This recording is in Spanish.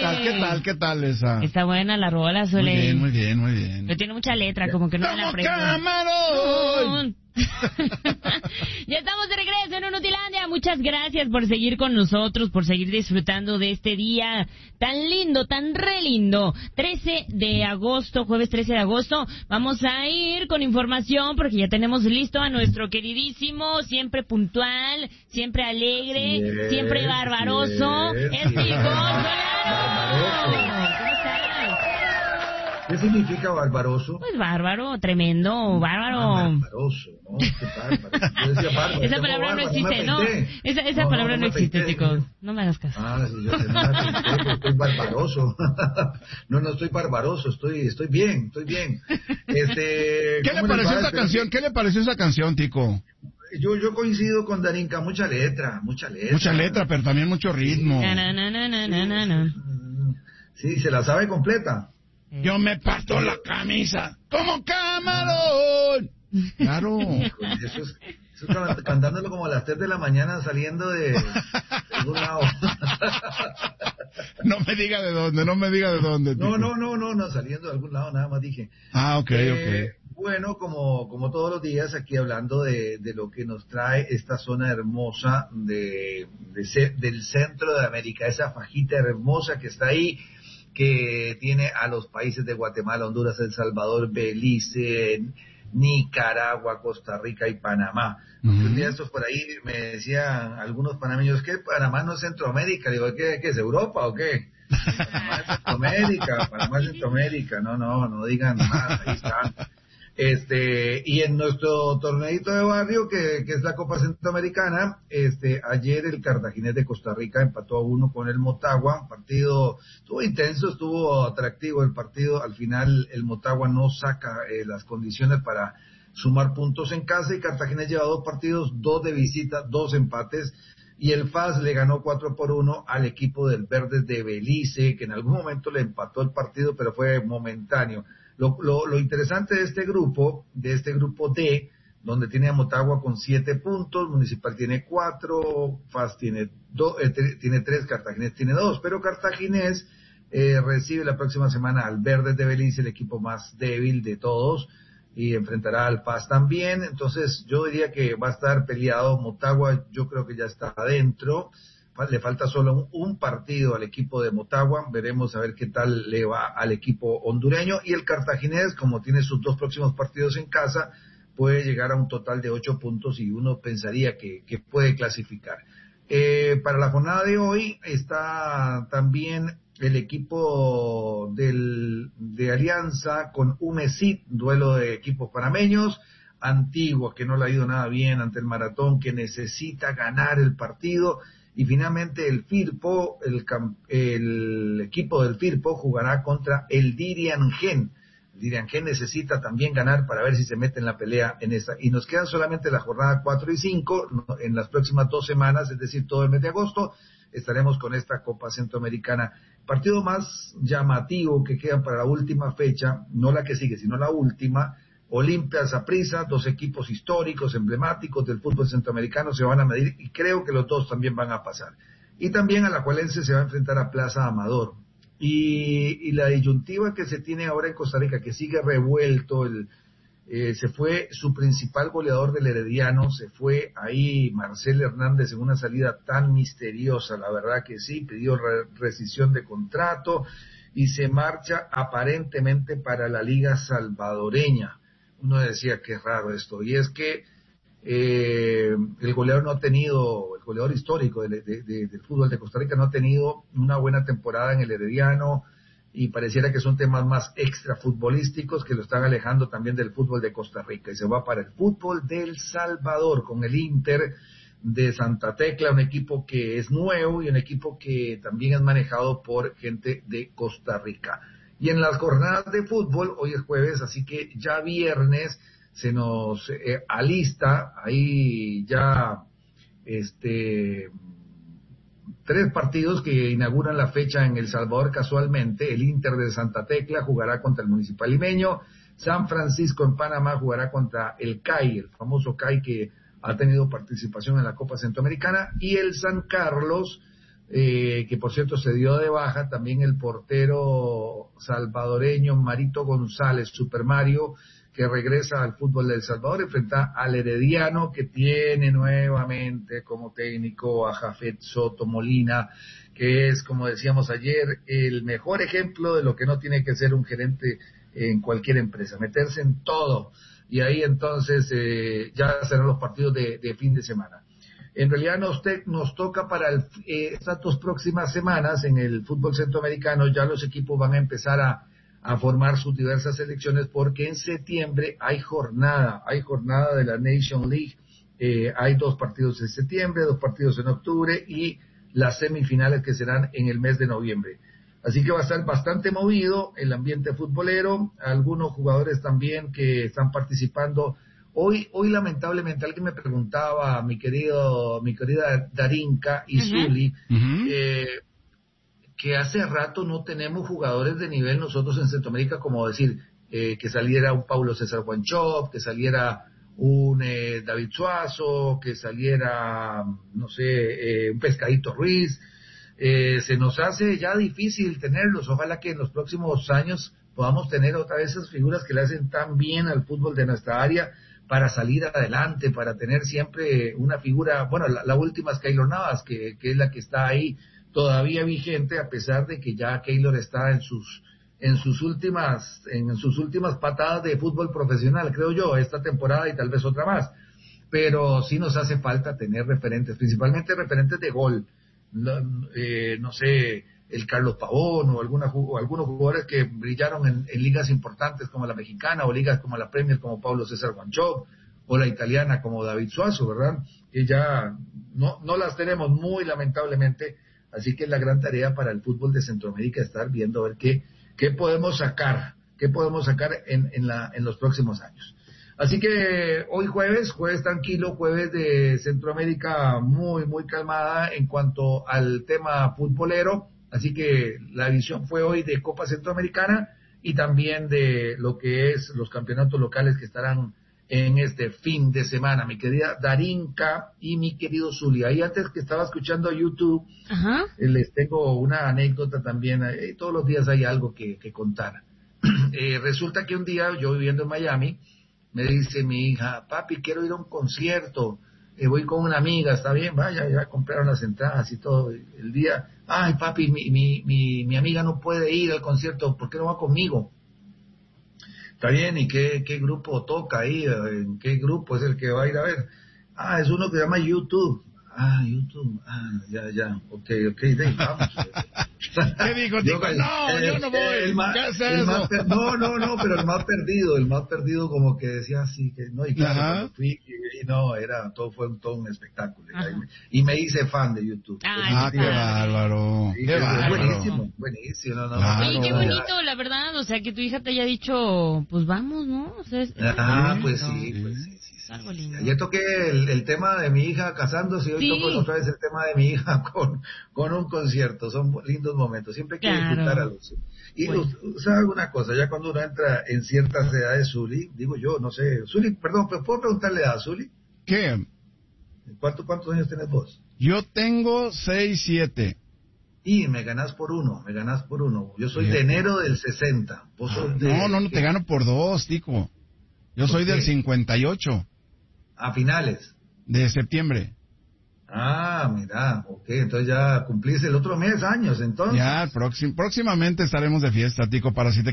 ¿Qué tal esa? Está buena la rola, Sole. Muy bien. Pero tiene mucha letra, como que no me la aprendo. ¡Camarón! Ya estamos de regreso en Unutilandia. Muchas gracias por seguir con nosotros, por seguir disfrutando de este día tan lindo, tan re lindo. 13 de agosto, jueves 13 de agosto. Vamos a ir con información porque ya tenemos listo a nuestro queridísimo, siempre puntual, siempre alegre, siempre barbaroso. Es Igor Solano. ¿Cómo estás? ¿Qué significa barbaroso? Pues bárbaro, tremendo, bárbaro. Barbaroso, ¿no? Qué bárbaro. Yo decía bárbaro. Esa palabra no existe, ¿no? Esa palabra no existe, chicos. No me hagas caso. Sí, yo sé, no me pinté, pero estoy barbaroso. No estoy barbaroso, estoy bien. ¿Qué le pareció esa canción? ¿Qué le pareció esa canción, Tico? Yo coincido con Darinka, mucha letra. Mucha letra, pero también mucho ritmo. Sí, se la sabe completa. Yo me parto la camisa como camarón. Claro. Eso es cantándolo como a las 3 de la mañana saliendo de algún lado. No me diga de dónde. No, saliendo de algún lado, nada más dije. Ok. Bueno, como todos los días, aquí hablando de lo que nos trae esta zona hermosa del centro de América, esa fajita hermosa que está ahí, que tiene a los países de Guatemala, Honduras, El Salvador, Belice, Nicaragua, Costa Rica y Panamá. Un día estos por ahí me decían algunos panameños que Panamá no es Centroamérica. Digo, ¿qué es Europa o qué? Panamá es Centroamérica. No digan más, ahí están. Y en nuestro torneito de barrio, que es la Copa Centroamericana, ayer el Cartaginés de Costa Rica empató a 1 con el Motagua. Partido estuvo intenso, estuvo atractivo el partido. Al final el Motagua no saca las condiciones para sumar puntos en casa, y Cartaginés lleva 2 partidos, 2 de visita, 2 empates, y el FAS le ganó 4-1 al equipo del Verdes de Belice, que en algún momento le empató el partido, pero fue momentáneo. Lo interesante de este grupo D, donde tiene a Motagua con 7 puntos, Municipal tiene 4, FAS tiene 3, Cartaginés tiene 2, pero Cartaginés recibe la próxima semana al Verdes de Belice, el equipo más débil de todos, y enfrentará al FAS también. Entonces yo diría que va a estar peleado. Motagua yo creo que ya está adentro. Le falta solo un partido al equipo de Motagua. Veremos a ver qué tal le va al equipo hondureño. Y el Cartaginés, como tiene sus 2 próximos partidos en casa, puede llegar a un total de 8 puntos y uno pensaría que puede clasificar. Para la jornada de hoy está también el equipo de Alianza con UMESIT, duelo de equipos panameños. Antigua, que no le ha ido nada bien ante el Maratón, que necesita ganar el partido. Y finalmente el Firpo, el equipo del Firpo jugará contra el Diriangén. El Diriangén necesita también ganar para ver si se mete en la pelea en esa. Y nos quedan solamente la jornada 4 y 5, en las próximas 2 semanas, es decir, todo el mes de agosto, estaremos con esta Copa Centroamericana. Partido más llamativo que quedan para la última fecha, no la que sigue, sino la última. Olimpia, Saprissa, 2 equipos históricos, emblemáticos del fútbol centroamericano, se van a medir y creo que los 2 también van a pasar. Y también Alajuelense se va a enfrentar a Plaza Amador. Y la disyuntiva que se tiene ahora en Costa Rica, que sigue revuelto, se fue su principal goleador del Herediano, se fue ahí Marcel Hernández en una salida tan misteriosa, la verdad que sí, pidió rescisión de contrato y se marcha aparentemente para la Liga Salvadoreña. Uno decía que es raro esto, y es que el goleador histórico del fútbol de Costa Rica no ha tenido una buena temporada en el Herediano, y pareciera que son temas más extrafutbolísticos que lo están alejando también del fútbol de Costa Rica, y se va para el fútbol del Salvador con el Inter de Santa Tecla, un equipo que es nuevo y un equipo que también es manejado por gente de Costa Rica. Y en las jornadas de fútbol, hoy es jueves, así que ya viernes se nos alista ahí ya 3 partidos que inauguran la fecha en El Salvador casualmente. El Inter de Santa Tecla jugará contra el Municipal Limeño, San Francisco en Panamá jugará contra el CAI, el famoso CAI que ha tenido participación en la Copa Centroamericana, y el San Carlos que por cierto se dio de baja, también el portero salvadoreño Marito González, Super Mario, que regresa al fútbol de El Salvador, enfrenta al Herediano, que tiene nuevamente como técnico a Jafet Soto Molina, que es, como decíamos ayer, el mejor ejemplo de lo que no tiene que ser un gerente en cualquier empresa, meterse en todo, y ahí entonces ya serán los partidos de fin de semana. En realidad nos toca para estas 2 próximas semanas en el fútbol centroamericano, ya los equipos van a empezar a formar sus diversas selecciones, porque en septiembre hay jornada de la Nation League, hay 2 partidos en septiembre, 2 partidos en octubre y las semifinales que serán en el mes de noviembre. Así que va a estar bastante movido el ambiente futbolero, algunos jugadores también que están participando. Hoy lamentablemente alguien me preguntaba, mi querida Darinka y Zuli, que hace rato no tenemos jugadores de nivel nosotros en Centroamérica, como decir, que saliera un Paulo César Guanchop, que saliera un David Suazo, que saliera, no sé, un Pescadito Ruiz. Se nos hace ya difícil tenerlos. Ojalá que en los próximos años podamos tener otra vez esas figuras que le hacen tan bien al fútbol de nuestra área para salir adelante, para tener siempre una figura. Bueno, la última es Keylor Navas, que es la que está ahí todavía vigente, a pesar de que ya Keylor está en sus últimas patadas de fútbol profesional, creo yo, esta temporada y tal vez otra más. Pero sí nos hace falta tener referentes, principalmente referentes de gol. No sé, el Carlos Pavón o algunos jugadores que brillaron en ligas importantes como la mexicana, o ligas como la Premier, como Paulo César Guanchop, o la italiana como David Suazo, ¿verdad? Que ya no las tenemos, muy lamentablemente. Así que es la gran tarea para el fútbol de Centroamérica estar viendo a ver qué podemos sacar en los próximos años. Así que hoy jueves tranquilo, jueves de Centroamérica muy, muy calmada en cuanto al tema futbolero. Así que la edición fue hoy de Copa Centroamericana y también de lo que es los campeonatos locales que estarán en este fin de semana, mi querida Darinka y mi querido Zuli. Ahí antes que estaba escuchando YouTube, les tengo una anécdota también. Todos los días hay algo que contar. Resulta que un día, yo viviendo en Miami, me dice mi hija, papi, quiero ir a un concierto, voy con una amiga, ¿está bien? Vaya, ya compraron las entradas y todo. El día, ay papi, mi amiga no puede ir al concierto, ¿por qué no va conmigo? Está bien, ¿y qué grupo toca ahí? ¿En qué grupo es el que va a ir a ver? Es uno que se llama YouTube. YouTube. Ya. Ok, vamos. ¿Qué dijo? Yo no voy. ¿Qué es eso? No, pero el más perdido como que decía así, que no, y claro, cuando fui, y no, fue todo un espectáculo. Y me hice fan de YouTube. Qué bárbaro. Sí, qué bárbaro. Buenísimo. No, claro. Oye, qué bonito, la verdad, o sea, que tu hija te haya dicho, pues vamos, ¿no? O sea, pues sí. Algo lindo. Ya toqué el tema de mi hija casándose y hoy toco otra vez el tema de mi hija con un concierto. Son lindos momentos. Siempre hay que disfrutar a los... Y ¿sabe una cosa? Ya cuando uno entra en ciertas edades, Zuli, digo yo, no sé. Zuli, perdón, ¿pero puedo preguntarle a Zuli? ¿Qué? ¿Cuántos años tenés vos? Yo tengo 6, 7. Y me ganás por uno. Yo soy de enero del 60. Vos sos No, te gano por 2, tico. Yo soy del 58. A finales de septiembre. Mira, ok, entonces ya cumplís el otro mes años, entonces. Ya, próximamente estaremos de fiesta, tico, para si te